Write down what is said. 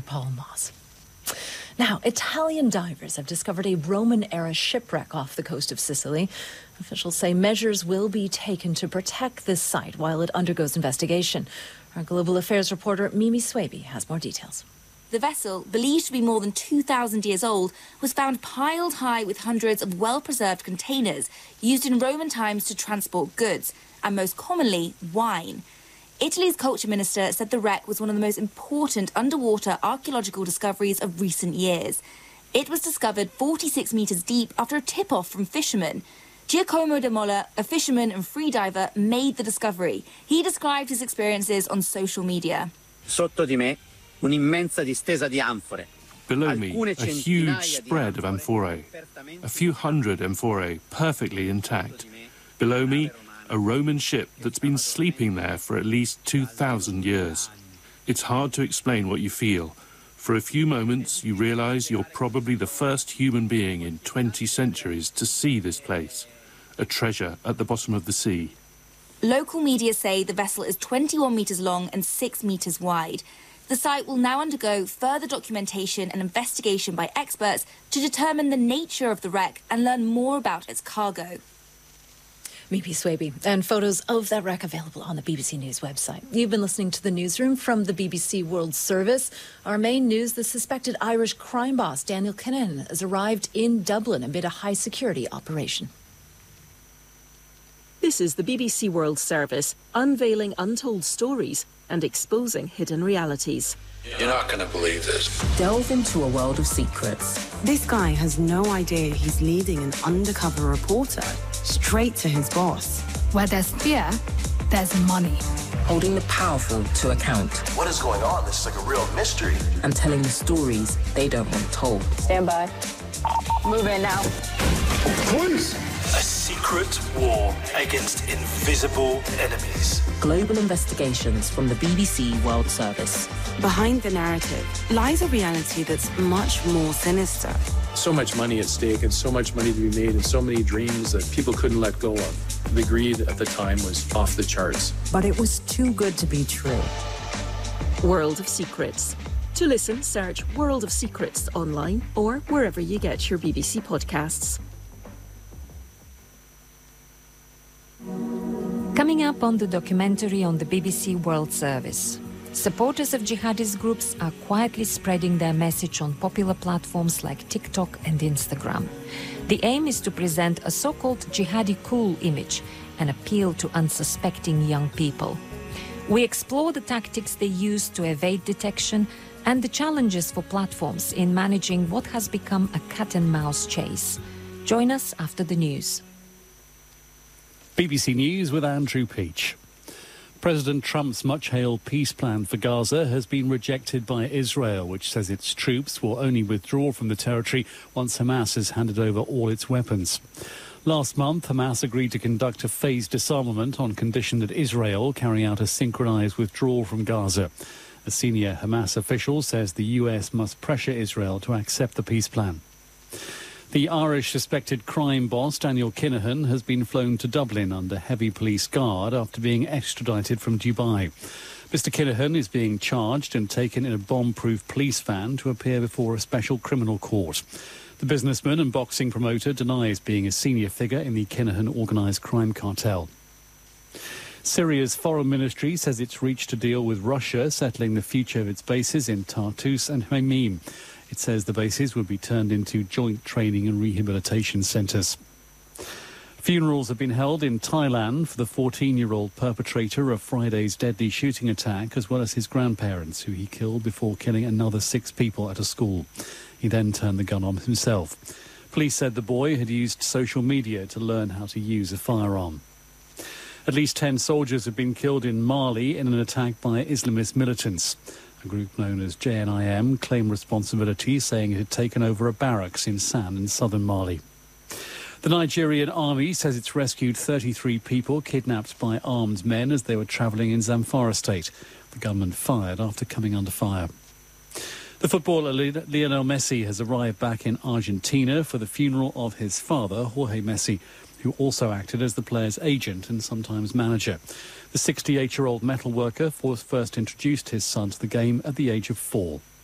Paul Moss. Now, Italian divers have discovered a Roman-era shipwreck off the coast of Sicily. Officials say measures will be taken to protect this site while it undergoes investigation. Our global affairs reporter Mimi Swaby has more details. The vessel, believed to be more than 2,000 years old, was found piled high with hundreds of well-preserved containers used in Roman times to transport goods, and most commonly, wine. Italy's culture minister said the wreck was one of the most important underwater archaeological discoveries of recent years. It was discovered 46 metres deep after a tip-off from fishermen. Giacomo de Molla, a fisherman and freediver, made the discovery. He described his experiences on social media. Sotto di me, un'immensa distesa di anfore. Below me, a huge spread of amphorae, a few hundred amphorae perfectly intact. Below me, a Roman ship that's been sleeping there for at least 2,000 years. It's hard to explain what you feel. For a few moments, you realise you're probably the first human being in 20 centuries to see this place, a treasure at the bottom of the sea. Local media say the vessel is 21 metres long and 6 metres wide. The site will now undergo further documentation and investigation by experts to determine the nature of the wreck and learn more about its cargo. Mimi Swaby, and photos of that wreck available on the BBC News website. You've been listening to the newsroom from the BBC World Service. Our main news, the suspected Irish crime boss Daniel Kinahan has arrived in Dublin amid a high-security operation. This is the BBC World Service, unveiling untold stories and exposing hidden realities. You're not going to believe this. Delve into a world of secrets. This guy has no idea he's leading an undercover reporter straight to his boss. Where there's fear, there's money. Holding the powerful to account. What is going on? This is like a real mystery. And telling the stories they don't want told. Stand by. Move in now. Police! A secret war against invisible enemies. Global investigations from the BBC World Service. Behind the narrative lies a reality that's much more sinister. So much money at stake and so much money to be made and so many dreams that people couldn't let go of. The greed at the time was off the charts. But it was too good to be true. World of Secrets. To listen, search World of Secrets online or wherever you get your BBC podcasts. Coming up on the documentary on the BBC World Service, supporters of jihadist groups are quietly spreading their message on popular platforms like TikTok and Instagram. The aim is to present a so-called jihadi cool image and appeal to unsuspecting young people. We explore the tactics they use to evade detection and the challenges for platforms in managing what has become a cat-and-mouse chase. Join us after the news. BBC News with Andrew Peach. President Trump's much-hailed peace plan for Gaza has been rejected by Israel, which says its troops will only withdraw from the territory once Hamas has handed over all its weapons. Last month, Hamas agreed to conduct a phased disarmament on condition that Israel carry out a synchronized withdrawal from Gaza. A senior Hamas official says the US must pressure Israel to accept the peace plan. The Irish suspected crime boss Daniel Kinahan has been flown to Dublin under heavy police guard after being extradited from Dubai. Mr Kinahan is being charged and taken in a bomb-proof police van to appear before a special criminal court. The businessman and boxing promoter denies being a senior figure in the Kinahan organised crime cartel. Syria's foreign ministry says it's reached a deal with Russia settling the future of its bases in Tartus and Hmeimim. It says the bases would be turned into joint training and rehabilitation centres. Funerals have been held in Thailand for the 14-year-old perpetrator of Friday's deadly shooting attack, as well as his grandparents, who he killed before killing another 6 people at a school. He then turned the gun on himself. Police said the boy had used social media to learn how to use a firearm. At least 10 soldiers have been killed in Mali in an attack by Islamist militants. A group known as JNIM claimed responsibility, saying it had taken over a barracks in San in southern Mali. The Nigerian army says it's rescued 33 people kidnapped by armed men as they were travelling in Zamfara state. The gunmen fired after coming under fire. The footballer Lionel Messi has arrived back in Argentina for the funeral of his father, Jorge Messi, who also acted as the player's agent and sometimes manager. The 68-year-old metalworker first introduced his son to the game at the age of 4.